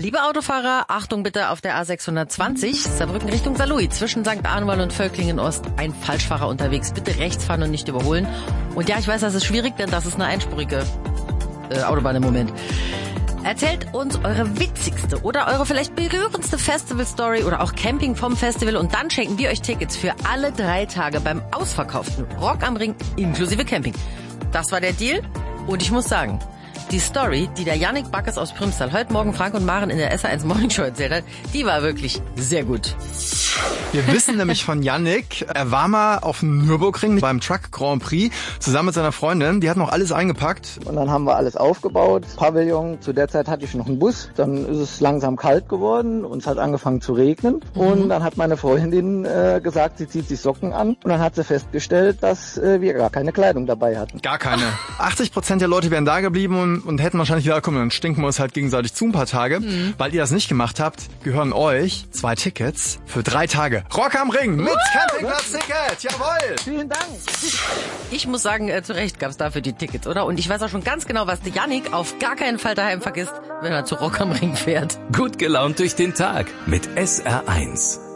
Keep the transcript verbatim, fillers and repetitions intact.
Liebe Autofahrer, Achtung bitte auf der A sechshundertzwanzig, Saarbrücken Richtung Saarlouis, zwischen Sankt Arnwall und Völklingen Ost, ein Falschfahrer unterwegs. Bitte rechts fahren und nicht überholen. Und ja, ich weiß, das ist schwierig, denn das ist eine einspurige äh, Autobahn im Moment. Erzählt uns eure witzigste oder eure vielleicht berührendste Festival-Story oder auch Camping vom Festival und dann schenken wir euch Tickets für alle drei Tage beim ausverkauften Rock am Ring inklusive Camping. Das war der Deal und ich muss sagen, die Story, die der Yannick Backes aus Primstal heute Morgen Frank und Maren in der S A eins Morning Show erzählt hat, die war wirklich sehr gut. Wir wissen nämlich von Yannick, er war mal auf dem Nürburgring beim Truck Grand Prix zusammen mit seiner Freundin. Die hat noch alles eingepackt. Und dann haben wir alles aufgebaut, Pavillon. Zu der Zeit hatte ich noch einen Bus. Dann ist es langsam kalt geworden und es hat angefangen zu regnen. Mhm. Und dann hat meine Freundin äh, gesagt, sie zieht sich Socken an. Und dann hat sie festgestellt, dass äh, wir gar keine Kleidung dabei hatten. Gar keine. achtzig Prozent der Leute wären da geblieben und, und hätten wahrscheinlich gesagt, komm, dann stinken wir uns halt gegenseitig zu ein paar Tage. Mhm. Weil ihr das nicht gemacht habt, gehören euch zwei Tickets für drei Tage. Rock am Ring mit Campingplatz-Ticket. Jawohl. Vielen Dank. Ich muss sagen, äh, zu Recht gab's dafür die Tickets, oder? Und ich weiß auch schon ganz genau, was der Yannick auf gar keinen Fall daheim vergisst, wenn er zu Rock am Ring fährt. Gut gelaunt durch den Tag mit S R eins.